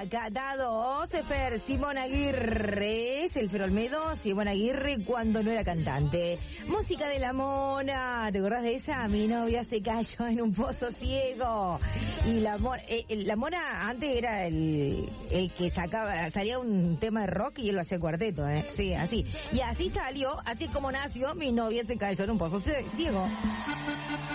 Catado, Osefer, Simón Aguirre, Selfer Olmedo, Simón Aguirre cuando no era cantante. Música de La Mona, ¿te acordás de esa? Mi novia se cayó en un pozo ciego. Y la Mona antes era el que salía un tema de rock y él lo hacía cuarteto, sí, así. Y así salió, así como nació, Mi novia se cayó en un pozo ciego.